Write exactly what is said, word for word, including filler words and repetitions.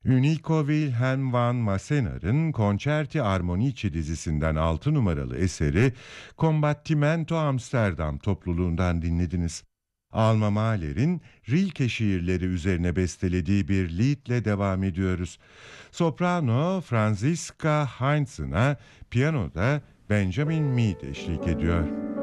Unico Wilhelm van Massenar'ın Concerti Armonici dizisinden altı numaralı eseri Combattimento Amsterdam topluluğundan dinlediniz. Alma Mahler'in Rilke şiirleri üzerine bestelediği bir liedle devam ediyoruz. Soprano Franziska Heinz'ına piyanoda Benjamin Mead eşlik ediyor.